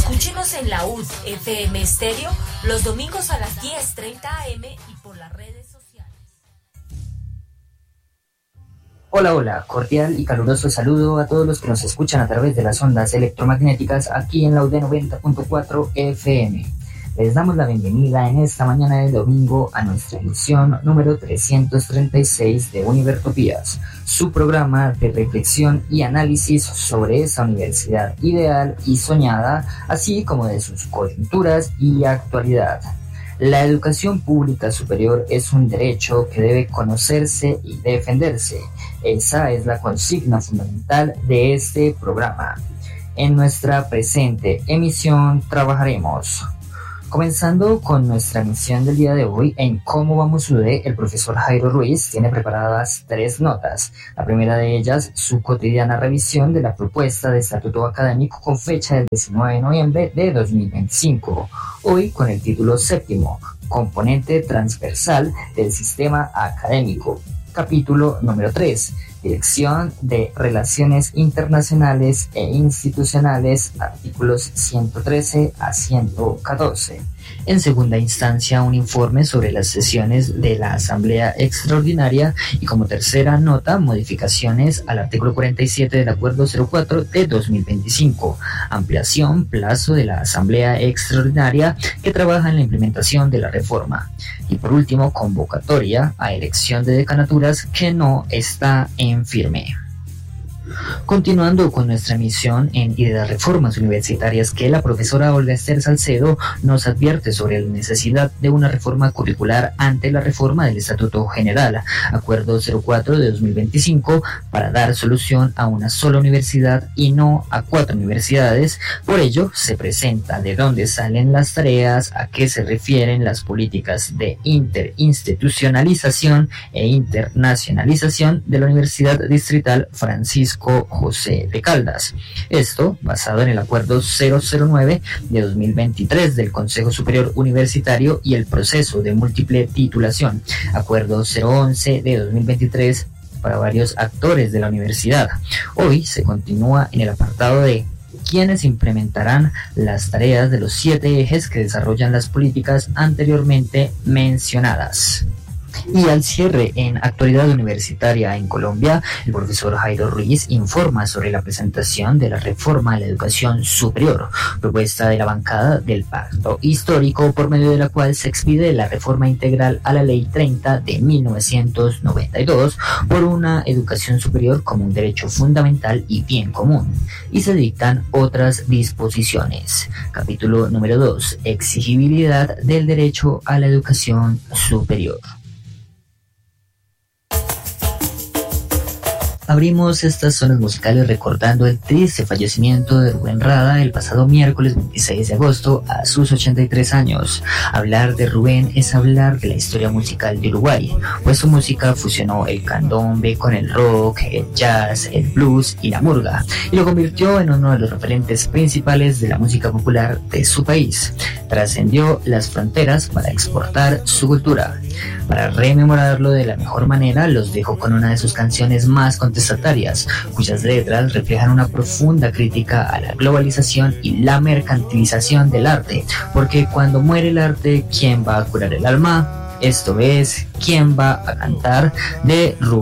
Escúchenos en la UD FM Estéreo los domingos a las 10:30 AM y por las redes sociales. Hola, cordial y caluroso saludo a todos los que nos escuchan a través de las ondas electromagnéticas aquí en la UD 90.4 FM. Les damos la bienvenida en esta mañana de domingo a nuestra edición número 336 de Univertopías, su programa de reflexión y análisis sobre esa universidad ideal y soñada, así como de sus coyunturas y actualidad. La educación pública superior es un derecho que debe conocerse y defenderse. Esa es la consigna fundamental de este programa. En nuestra presente emisión trabajaremos comenzando con nuestra misión del día de hoy. En Cómo Vamos UD, el profesor Jairo Ruiz tiene preparadas 3 notas. La primera de ellas, su cotidiana revisión de la propuesta de estatuto académico con fecha del 19 de noviembre de 2025. Hoy con el título 7º, Componente Transversal del Sistema Académico. Capítulo número 3, Dirección de Relaciones Internacionales e Institucionales, artículos 113 a 114. En segunda instancia, un informe sobre las sesiones de la Asamblea Extraordinaria y como tercera nota, modificaciones al artículo 47 del Acuerdo 04 de 2025, ampliación plazo de la Asamblea Extraordinaria que trabaja en la implementación de la reforma. Y por último, convocatoria a elección de decanaturas que no está en firme. Continuando con nuestra misión y de las reformas universitarias que la profesora Olga Esther Salcedo nos advierte sobre la necesidad de una reforma curricular ante la reforma del Estatuto General, Acuerdo 04 de 2025, para dar solución a una sola universidad y no a 4 universidades. Por ello, se presenta de dónde salen las tareas, a qué se refieren las políticas de interinstitucionalización e internacionalización de la Universidad Distrital Francisco José de Caldas. Esto basado en el Acuerdo 009 de 2023 del Consejo Superior Universitario y el proceso de múltiple titulación, Acuerdo 011 de 2023 para varios actores de la universidad. Hoy se continúa en el apartado de quienes implementarán las tareas de los 7 ejes que desarrollan las políticas anteriormente mencionadas. Y al cierre en actualidad universitaria en Colombia, el profesor Jairo Ruiz informa sobre la presentación de la reforma a la educación superior, propuesta de la bancada del Pacto Histórico, por medio de la cual se expide la reforma integral a la Ley 30 de 1992 por una educación superior como un derecho fundamental y bien común, y se dictan otras disposiciones. Capítulo número 2, exigibilidad del derecho a la educación superior. Abrimos estas zonas musicales recordando el triste fallecimiento de Rubén Rada el pasado miércoles 26 de agosto a sus 83 años. Hablar de Rubén es hablar de la historia musical de Uruguay, pues su música fusionó el candombe con el rock, el jazz, el blues y la murga, y lo convirtió en uno de los referentes principales de la música popular de su país. Trascendió las fronteras para exportar su cultura. Para rememorarlo de la mejor manera, los dejo con una de sus canciones más contestatarias, cuyas letras reflejan una profunda crítica a la globalización y la mercantilización del arte, porque cuando muere el arte, ¿quién va a curar el alma? Esto es ¿Quién va a cantar? De Rubén.